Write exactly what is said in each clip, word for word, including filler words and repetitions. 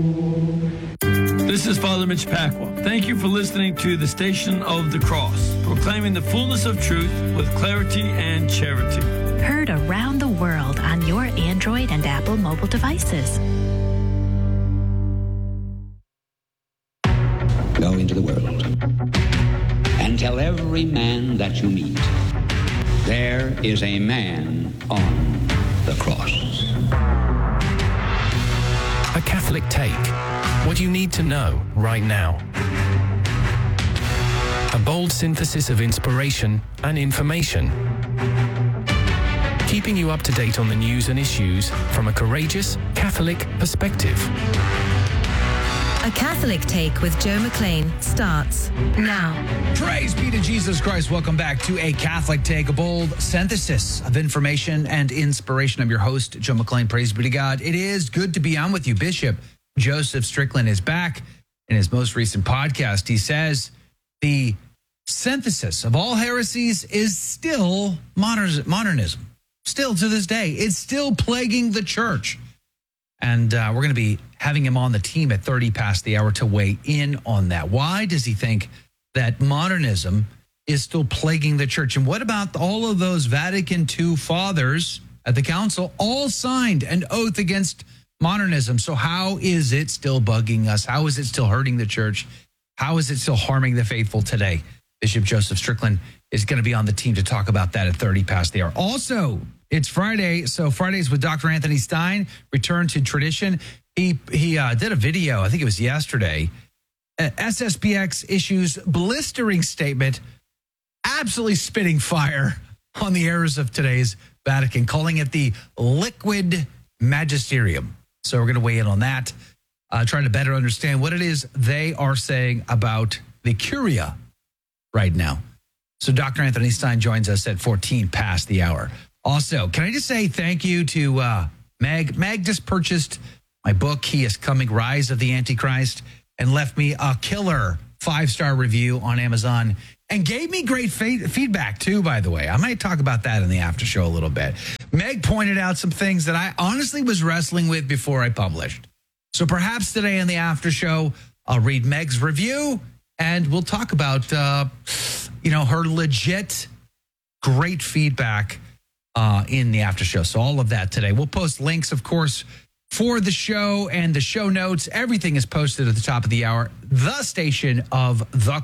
This is Father Mitch Pacwa. Thank you for listening to the Station of the Cross, proclaiming the fullness of truth with clarity and charity. Heard around the world on your Android and Apple mobile devices. Go into the world and tell every man that you meet, there is a man on the cross. A Catholic Take. What you need to know right now. A bold synthesis of inspiration and information. Keeping you up to date on the news and issues from a courageous Catholic perspective. A Catholic Take with Joe McLean starts now. Praise be to Jesus Christ. Welcome back to A Catholic Take, a bold synthesis of information and inspiration. I'm your host, Joe McLean. Praise be to God. It is good to be on with you. Bishop Joseph Strickland is back. In his most recent podcast, he says the synthesis of all heresies is still modern, modernism. Still to this day, it's still plaguing the church. And uh, we're going to be having him on the team at thirty past the hour to weigh in on that. Why does he think that modernism is still plaguing the church? And what about all of those Vatican Two fathers at the council all signed an oath against modernism? So how is it still bugging us? How is it still hurting the church? How is it still harming the faithful today? Bishop Joseph Strickland is going to be on the team to talk about that at thirty past the hour. Also, it's Friday, so Fridays with Doctor Anthony Stein, return to tradition. He he uh, did a video, I think it was yesterday. Uh, S S B X issues blistering statement, absolutely spitting fire on the errors of today's Vatican, calling it the liquid magisterium. So we're going to weigh in on that, uh, trying to better understand what it is they are saying about the Curia right now. So Doctor Anthony Stein joins us at fourteen past the hour. Also, can I just say thank you to uh, Meg? Meg just purchased my book, He is Coming, Rise of the Antichrist, and left me a killer five-star review on Amazon and gave me great fe- feedback, too, by the way. I might talk about that in the after show a little bit. Meg pointed out some things that I honestly was wrestling with before I published. So perhaps today in the after show, I'll read Meg's review, and we'll talk about, uh, you know, her legit great feedback Uh, in the after show. So all of that today. We'll post links, of course, for the show and the show notes. Everything is posted at the top of the hour. The station of the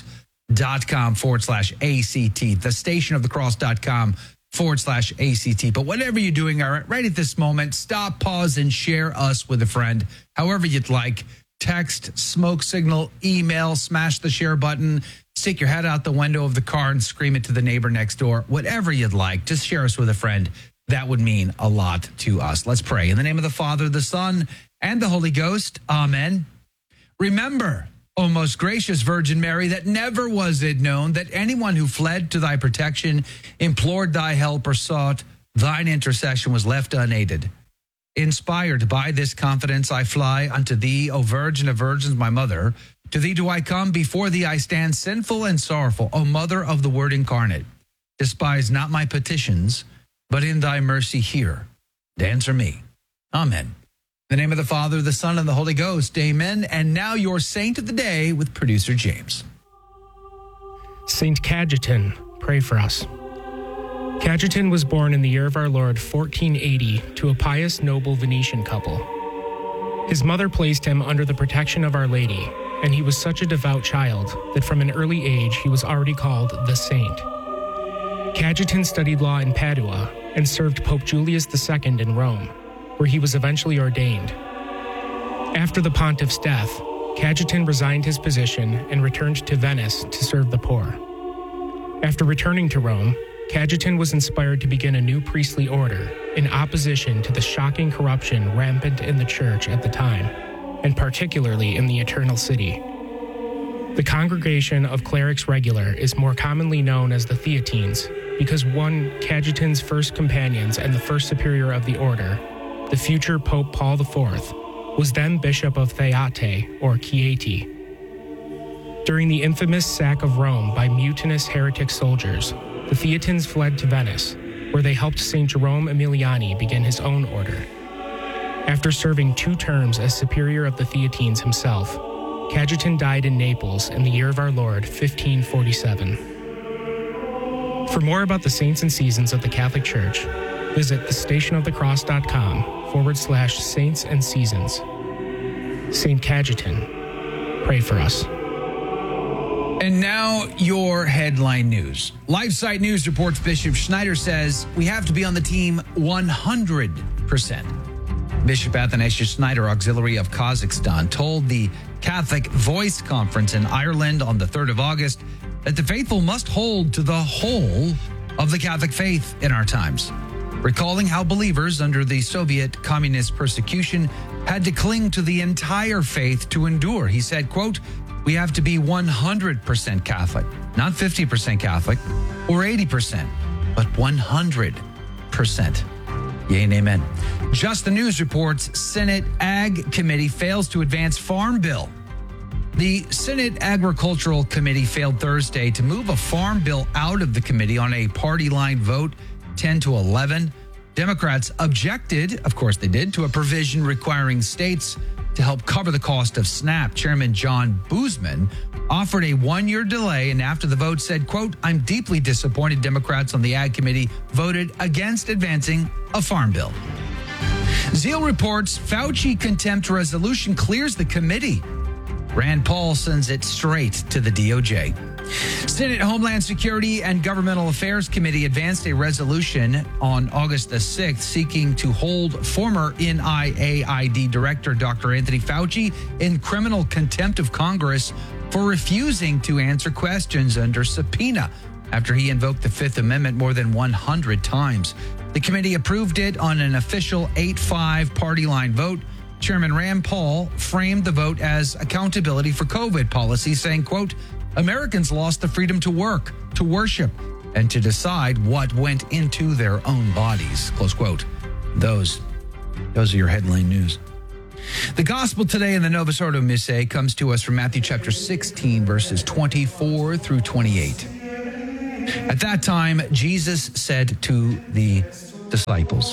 cross.com forward slash ACT. The station of the cross.com forward slash ACT. But whatever you're doing all right, right at this moment, stop, pause, and share us with a friend. However you'd like. Text, smoke signal, email, smash the share button, stick your head out the window of the car and scream it to the neighbor next door. Whatever you'd like, just share us with a friend. That would mean a lot to us. Let's pray. In the name of the Father, the Son, and the Holy Ghost. Amen. Remember, O most gracious Virgin Mary, that never was it known that anyone who fled to thy protection, implored thy help, or sought thine intercession was left unaided. Inspired by this confidence, I fly unto thee, O Virgin of Virgins, my mother. To thee do I come, before thee I stand sinful and sorrowful, O Mother of the Word incarnate. Despise not my petitions, but in thy mercy hear and answer me. Amen. In the name of the Father, the Son, and the Holy Ghost. Amen. And now your saint of the day with producer James. Saint Cajetan, pray for us. Cajetan was born in the year of our Lord fourteen eighty to a pious, noble Venetian couple. His mother placed him under the protection of Our Lady, and he was such a devout child that from an early age he was already called the Saint. Cajetan studied law in Padua and served Pope Julius the Second in Rome, where he was eventually ordained. After the pontiff's death, Cajetan resigned his position and returned to Venice to serve the poor. After returning to Rome, Cajetan was inspired to begin a new priestly order in opposition to the shocking corruption rampant in the church at the time, and particularly in the Eternal City. The Congregation of Clerics Regular is more commonly known as the Theatines because one Cajetan's first companions and the first superior of the order, the future Pope Paul the Fourth, was then Bishop of Theate or Chieti. During the infamous sack of Rome by mutinous heretic soldiers, the Theatines fled to Venice, where they helped Saint Jerome Emiliani begin his own order. After serving two terms as superior of the Theatines himself, Cajetan died in Naples in the year of our Lord, fifteen forty-seven. For more about the saints and seasons of the Catholic Church, visit thestationofthecross.com forward slash saints and seasons. Saint Cajetan, pray for us. And now your headline news. LifeSite News reports Bishop Schneider says we have to be on the team one hundred percent. Bishop Athanasius Schneider, auxiliary of Kazakhstan, told the Catholic Voice Conference in Ireland on the third of August that the faithful must hold to the whole of the Catholic faith in our times, recalling how believers under the Soviet communist persecution had to cling to the entire faith to endure. He said, quote, "We have to be one hundred percent Catholic, not fifty percent Catholic or eighty percent, but one hundred percent. Yea and amen. Just the News reports Senate Ag Committee fails to advance Farm Bill. The Senate Agricultural Committee failed Thursday to move a farm bill out of the committee on a party line vote, ten to eleven. Democrats objected, of course they did, to a provision requiring states to help cover the cost of SNAP. Chairman John Boozman offered a one-year delay, and after the vote said, quote, "I'm deeply disappointed Democrats on the Ag Committee voted against advancing a farm bill." Zeal reports Fauci contempt resolution clears the committee. Rand Paul sends it straight to the D O J. Senate Homeland Security and Governmental Affairs Committee advanced a resolution on August the sixth seeking to hold former N I A I D Director Doctor Anthony Fauci in criminal contempt of Congress for refusing to answer questions under subpoena after he invoked the Fifth Amendment more than one hundred times. The committee approved it on an official eight five party line vote. Chairman Rand Paul framed the vote as accountability for COVID policy, saying, quote, "Americans lost the freedom to work, to worship, and to decide what went into their own bodies," close quote. Those, those are your headline news. The gospel today in the Novus Ordo Missae comes to us from Matthew chapter sixteen, verses twenty-four through twenty-eight. At that time, Jesus said to the disciples,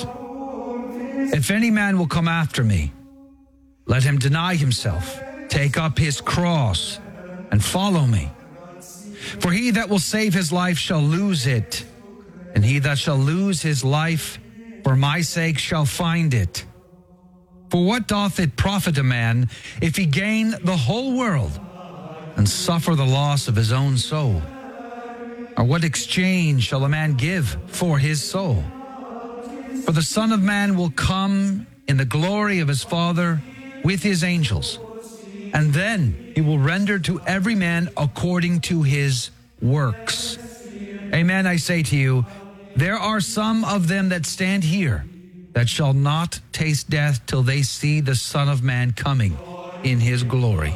"If any man will come after me, let him deny himself, take up his cross, and follow me. For he that will save his life shall lose it, and he that shall lose his life for my sake shall find it. For what doth it profit a man if he gain the whole world and suffer the loss of his own soul? Or what exchange shall a man give for his soul? For the Son of Man will come in the glory of his Father with his angels, and then he will render to every man according to his works. Amen, I say to you, there are some of them that stand here that shall not taste death till they see the Son of Man coming in his glory."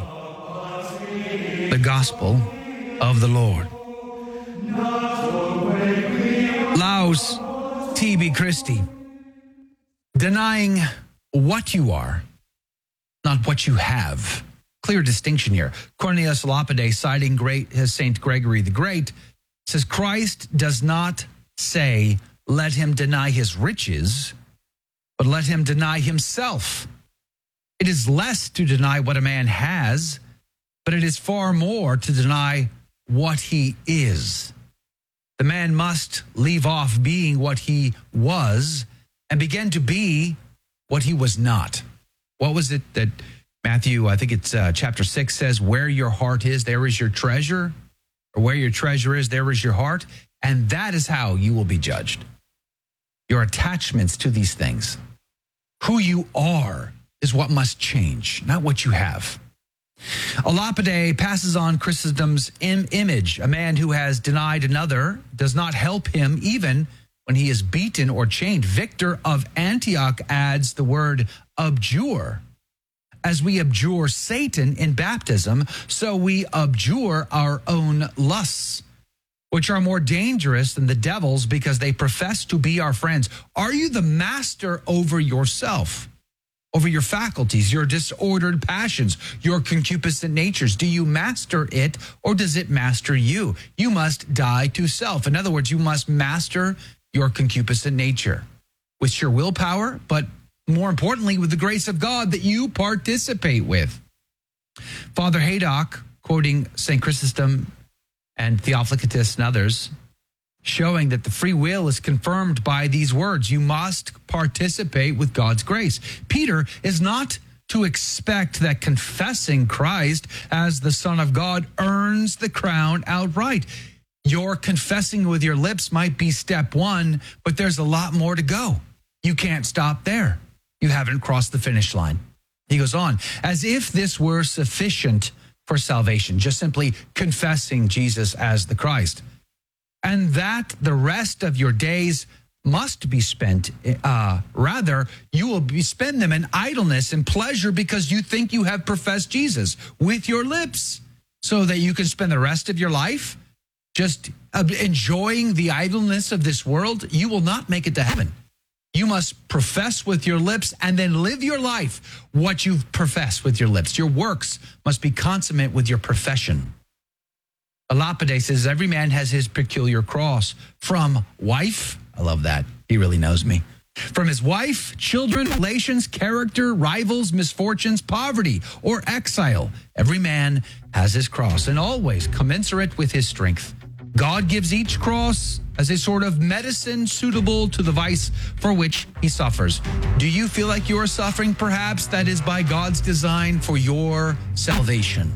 The Gospel of the Lord. Laus tibi Christi. Denying what you are, not what you have. Clear distinction here. Cornelius Lapide, citing great Saint Gregory the Great, says Christ does not say, let him deny his riches, but let him deny himself. It is less to deny what a man has, but it is far more to deny what he is. The man must leave off being what he was and begin to be what he was not. What was it that Matthew, I think it's uh, chapter six says, where your heart is, there is your treasure, or where your treasure is, there is your heart. And that is how you will be judged. Your attachments to these things. Who you are is what must change, not what you have. Lapide passes on Chrysostom's im- image. A man who has denied another does not help him even when he is beaten or chained. Victor of Antioch adds the word abjure. As we abjure Satan in baptism, so we abjure our own lusts, which are more dangerous than the devil's because they profess to be our friends. Are you the master over yourself, over your faculties, your disordered passions, your concupiscent natures? Do you master it, or does it master you? You must die to self. In other words, you must master your concupiscent nature with your willpower, but more importantly, with the grace of God that you participate with. Father Haydock, quoting Saint Chrysostom and Theophilus and others, showing that the free will is confirmed by these words. You must participate with God's grace. Peter is not to expect that confessing Christ as the Son of God earns the crown outright. Your confessing with your lips might be step one, but there's a lot more to go. You can't stop there. You haven't crossed the finish line. He goes on, as if this were sufficient for salvation, just simply confessing Jesus as the Christ. And that the rest of your days must be spent, uh, rather, you will be spend them in idleness and pleasure because you think you have professed Jesus with your lips, so that you can spend the rest of your life just uh, enjoying the idleness of this world. You will not make it to heaven. You must profess with your lips and then live your life what you've professed with your lips. Your works must be consummate with your profession. Lapide says, every man has his peculiar cross. From wife, I love that. He really knows me. From his wife, children, relations, character, rivals, misfortunes, poverty, or exile. Every man has his cross, and always commensurate with his strength. God gives each cross as a sort of medicine suitable to the vice for which he suffers. Do you feel like you are suffering? Perhaps that is by God's design for your salvation.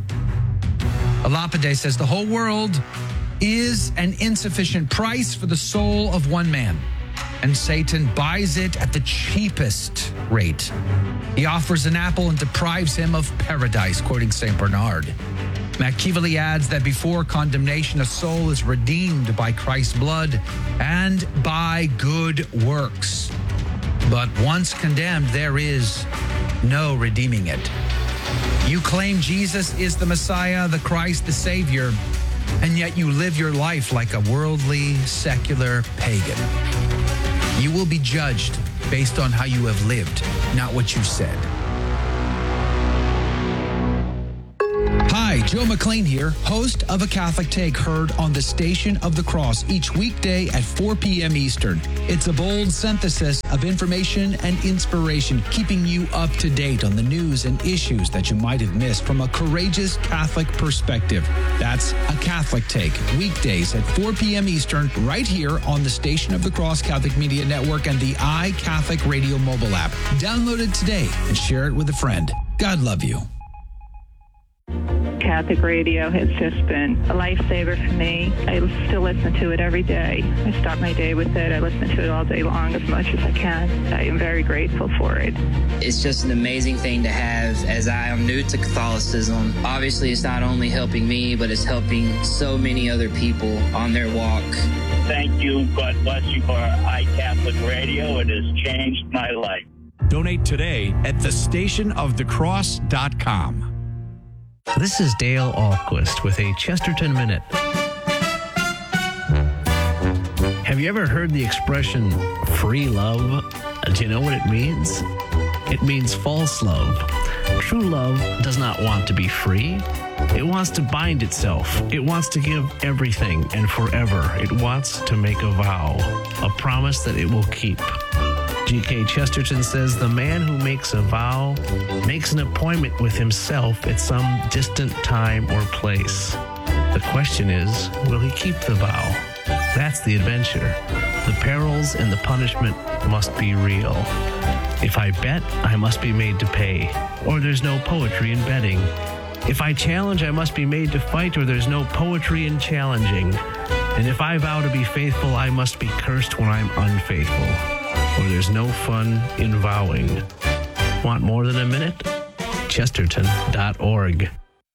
Lapide says, the whole world is an insufficient price for the soul of one man, and Satan buys it at the cheapest rate. He offers an apple and deprives him of paradise, quoting Saint Bernard. Machiavelli adds that before condemnation, a soul is redeemed by Christ's blood and by good works. But once condemned, there is no redeeming it. You claim Jesus is the Messiah, the Christ, the Savior, and yet you live your life like a worldly, secular pagan. You will be judged based on how you have lived, not what you said. Hi, Joe McLean here, host of A Catholic Take, heard on the Station of the Cross each weekday at four p.m. Eastern. It's a bold synthesis of information and inspiration, keeping you up to date on the news and issues that you might have missed from a courageous Catholic perspective. That's A Catholic Take, weekdays at four p.m. Eastern, right here on the Station of the Cross Catholic Media Network and the iCatholic Radio mobile app. Download it today and share it with a friend. God love you. Catholic radio has just been a lifesaver for me. I still listen to it every day. I start my day with it. I listen to it all day long as much as I can. I am very grateful for it. It's just an amazing thing to have, as I am new to Catholicism. Obviously, it's not only helping me, but it's helping so many other people on their walk. Thank you. God bless you for iCatholic Radio. It has changed my life. Donate today at the station of the cross dot com. This is Dale Ahlquist with a Chesterton Minute. Have you ever heard the expression free love? Do you know what it means? It means false love. True love does not want to be free. It wants to bind itself. It wants to give everything and forever. It wants to make a vow, a promise that it will keep. G K Chesterton says the man who makes a vow makes an appointment with himself at some distant time or place. The question is, will he keep the vow? That's the adventure. The perils and the punishment must be real. If I bet, I must be made to pay, or there's no poetry in betting. If I challenge, I must be made to fight, or there's no poetry in challenging. And if I vow to be faithful, I must be cursed when I'm unfaithful, or there's no fun in vowing. Want more than a minute? Chesterton dot org.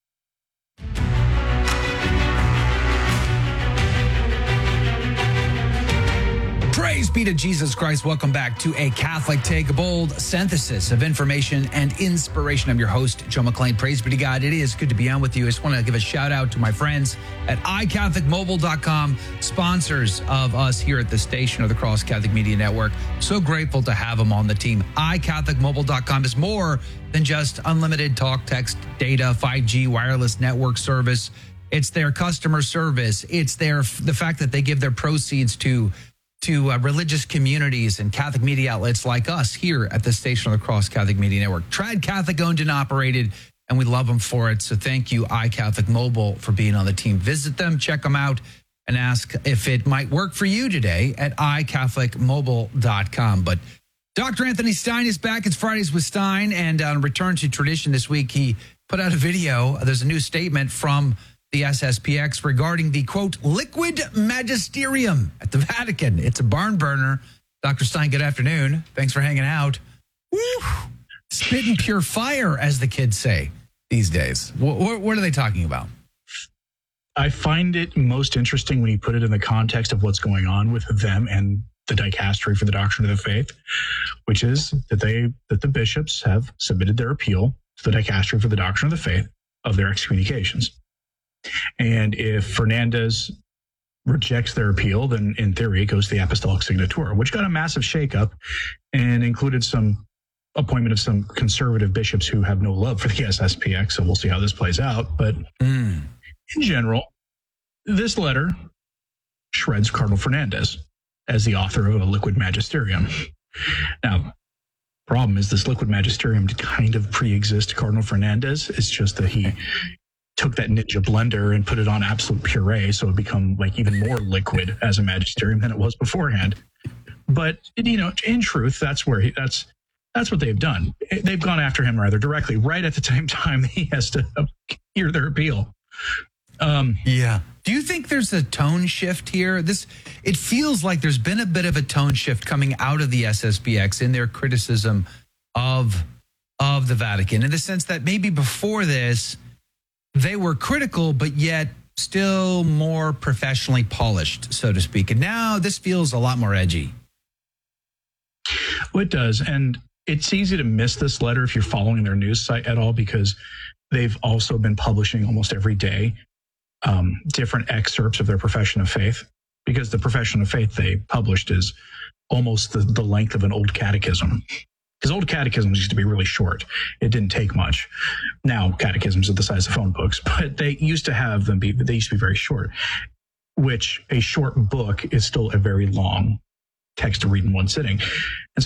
Praise be to Jesus Christ. Welcome back to A Catholic Take, a bold synthesis of information and inspiration. I'm your host, Joe McLean. Praise be to God. It is good to be on with you. I just want to give a shout out to my friends at i catholic mobile dot com, sponsors of us here at the Station of the Cross Catholic Media Network. So grateful to have them on the team. i catholic mobile dot com is more than just unlimited talk, text, data, five G wireless network service. It's their customer service. It's their the fact that they give their proceeds to to uh, religious communities and Catholic media outlets like us here at the Station of the Cross Catholic Media Network. Trad Catholic owned and operated, and we love them for it. So thank you, iCatholic Mobile, for being on the team. Visit them, check them out, and ask if it might work for you today at i catholic mobile dot com. But Doctor Anthony Stein is back. It's Fridays with Stein, and on Return to Tradition this week, he put out a video. There's a new statement from the S S P X regarding the, quote, liquid magisterium at the Vatican. It's a barn burner. Doctor Stein, good afternoon. Thanks for hanging out. Woo! Spitting pure fire, as the kids say these days. What, what are they talking about? I find it most interesting when you put it in the context of what's going on with them and the dicastery for the doctrine of the faith, which is that they that the bishops have submitted their appeal to the dicastery for the doctrine of the faith of their excommunications. And if Fernandez rejects their appeal, then in theory it goes to the Apostolic Signatura, which got a massive shakeup and included some appointment of some conservative bishops who have no love for the S S P X. So we'll see how this plays out. But mm. in general, this letter shreds Cardinal Fernandez as the author of a liquid magisterium. Now, problem is this liquid magisterium did kind of pre-exist Cardinal Fernandez. It's just that he took that ninja blender and put it on absolute puree, so it become like even more liquid as a magisterium than it was beforehand. But you know, in truth, that's where he, that's that's what they've done. They've gone after him rather directly, right at the same time he has to hear their appeal. Um, yeah. Do you think there's a tone shift here? This it feels like there's been a bit of a tone shift coming out of the S S P X in their criticism of of the Vatican, in the sense that maybe before this they were critical, but yet still more professionally polished, so to speak. And now this feels a lot more edgy. Well, it does. And it's easy to miss this letter if you're following their news site at all, because they've also been publishing almost every day um, different excerpts of their profession of faith, because the profession of faith they published is almost the, the length of an old catechism. Because old catechisms used to be really short. It didn't take much. Now catechisms are the size of phone books, but they used to have them be, they used to be very short, which a short book is still a very long text to read in one sitting. And